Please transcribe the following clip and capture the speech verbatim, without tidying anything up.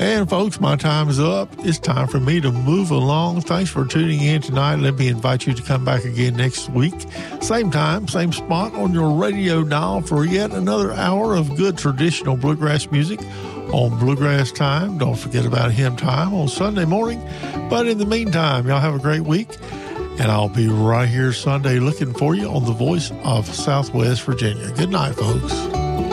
And folks, my time is up. It's time for me to move along. Thanks for tuning in tonight. Let me invite you to come back again next week. Same time, same spot on your radio dial for yet another hour of good traditional bluegrass music on Bluegrass Time. Don't forget about Hymn Time on Sunday morning. But in the meantime, y'all have a great week. And I'll be right here Sunday looking for you on the Voice of Southwest Virginia. Good night, folks.